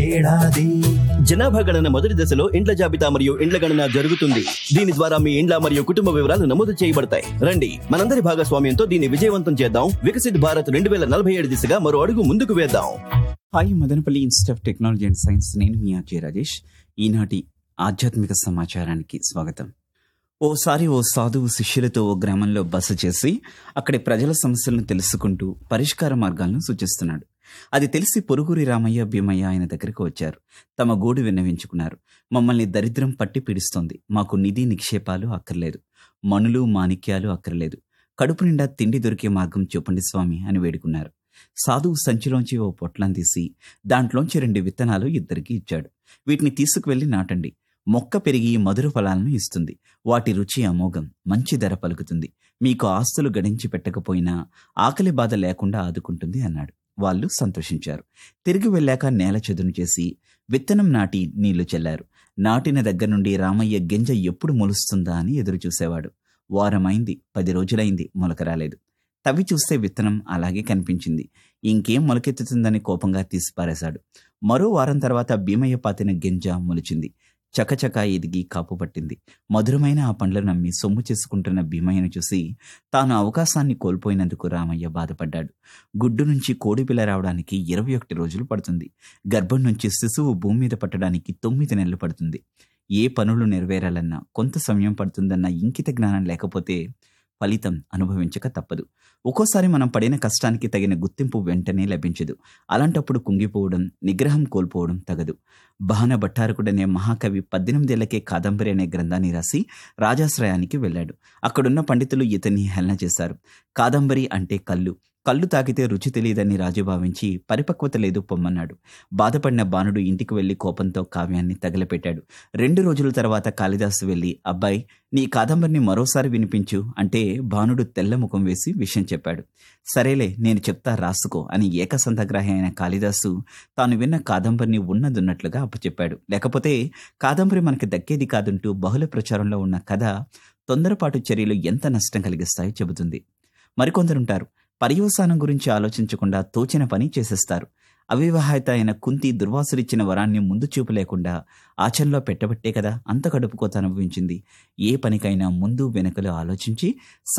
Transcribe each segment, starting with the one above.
ఏడాది. జనాభా గణన మొదటి దశలో ఇండ్ల జాబితా మరియు ఇండ్ల గణన జరుగుతుంది. దీని ద్వారా మీ ఇండ్ల మరియు కుటుంబ వివరాలు నమోదు చేయబడతాయి. రండి, మనందరి భాగస్వామ్యంతో దీన్ని విజయవంతం చేద్దాం. వికసిత్ భారత్ 2047 దిశగా మరో అడుగు ముందుకు వేద్దాం. Hi, Madanapalle institute of technology and science. నేను మీ ఆర్జే రాజేష్. ఈనాటి ఆధ్యాత్మిక సమాచారానికి స్వాగతం. ఓసారి ఓ సాధువు శిష్యులతో ఓ గ్రామంలో బస చేసి అక్కడి ప్రజల సమస్యలను తెలుసుకుంటూ పరిష్కార మార్గాలను సూచిస్తున్నాడు. అది తెలిసి పొరుగురి రామయ్య, భీమయ్య ఆయన దగ్గరికి వచ్చారు. తమ గోడు విన్నవించుకున్నారు. మమ్మల్ని దరిద్రం పట్టి పీడిస్తోంది. మాకు నిధి నిక్షేపాలు అక్కర్లేదు, మణులు మాణిక్యాలు అక్కర్లేదు. కడుపు నిండా తిండి దొరికే మార్గం చూపండి స్వామి అని వేడుకున్నారు. సాధువు సంచిలోంచి ఓ పొట్లం తీసి దాంట్లోంచి 2 విత్తనాలు ఇద్దరికి ఇచ్చాడు. వీటిని తీసుకువెళ్లి నాటండి. మొక్క పెరిగి మధుర ఫలాలను ఇస్తుంది. వాటి రుచి అమోఘం, మంచి ధర పలుకుతుంది. మీకు ఆస్తులు గడించి పెట్టకపోయినా ఆకలి బాధ లేకుండా ఆదుకుంటుంది అన్నాడు. వాళ్ళు సంతోషించారు. తిరిగి వెళ్ళాక నేల చదును చేసి విత్తనం నాటి నీళ్లు చల్లారు. నాటిన దగ్గర నుండి రామయ్య గింజ ఎప్పుడు మొలుస్తుందా అని ఎదురు చూసేవాడు. వారమైంది, 10 రోజులైంది, మొలక రాలేదు. తవ్వి చూస్తే విత్తనం అలాగే కనిపించింది. ఇంకేం మొలకెత్తుతుందని కోపంగా తీసి పారేశాడు. మరో వారం తర్వాత భీమయ్య పాతిన గింజ మొలిచింది. చకచకా ఎదిగి కాపు పట్టింది. మధురమైన ఆ పండ్లను నమ్మి సొమ్ము చేసుకుంటున్న భీమయ్యను చూసి తాను అవకాశాన్ని కోల్పోయినందుకు రామయ్య బాధపడ్డాడు. గుడ్డు నుంచి కోడిపిల్ల రావడానికి 21 రోజులు పడుతుంది. గర్భం నుంచి శిశువు భూమి మీద పట్టడానికి 9 నెలలు పడుతుంది. ఏ పనులు నెరవేరాలన్నా కొంత సమయం పడుతుందన్న ఇంకిత జ్ఞానం లేకపోతే ఫలితం అనుభవించక తప్పదు. ఒక్కోసారి మనం పడిన కష్టానికి తగిన గుర్తింపు వెంటనే లభించదు. అలాంటప్పుడు కుంగిపోవడం, నిగ్రహం కోల్పోవడం తగదు. బహన భట్టారకుడనే మహాకవి 18 ఏళ్లకే కాదంబరి అనే గ్రంథాన్ని రాసి రాజాశ్రయానికి వెళ్ళాడు. అక్కడున్న పండితులు ఇతన్ని హేళన చేశారు. కాదంబరి అంటే కళ్ళు తాగితే రుచి తెలియదని రాజు భావించి పరిపక్వత లేదు పొమ్మన్నాడు. బాధపడిన బాణుడు ఇంటికి వెళ్లి కోపంతో కావ్యాన్ని తగలపెట్టాడు. 2 రోజుల తర్వాత కాళిదాసు వెళ్లి, అబ్బాయి నీ కాదంబరిని మరోసారి వినిపించు అంటే బాణుడు తెల్ల ముఖం వేసి విషయం చెప్పాడు. సరేలే, నేను చెప్తా, రాసుకో అని ఏకసంతగ్రాహి అయిన కాళిదాసు తాను విన్న కాదంబరిని ఉన్నదున్నట్లుగా అప్పచెప్పాడు. లేకపోతే కాదంబరి మనకి దక్కేది కాదంటూ బహుళ ప్రచారంలో ఉన్న కథ తొందరపాటు చర్యలు ఎంత నష్టం కలిగిస్తాయో చెబుతుంది. మరికొందరుంటారు, పర్యవసానం గురించి ఆలోచించకుండా తోచిన పని చేసేస్తారు. అవివాహిత అయిన కుంతి దుర్వాసుడిచ్చిన వరాన్ని ముందు చూపు లేకుండా ఆచరణలో పెట్టబట్టే కదా అంత కడుపుకోత అనుభవించింది. ఏ పనికైనా ముందు వెనుకలు ఆలోచించి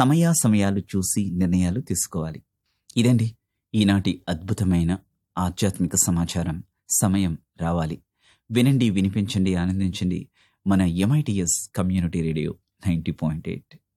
సమయాలు చూసి నిర్ణయాలు తీసుకోవాలి. ఇదండి ఈనాటి అద్భుతమైన ఆధ్యాత్మిక సమాచారం. సమయం రావాలి. వినండి, వినిపించండి, ఆనందించండి. మన MITS కమ్యూనిటీ రేడియో 90.8.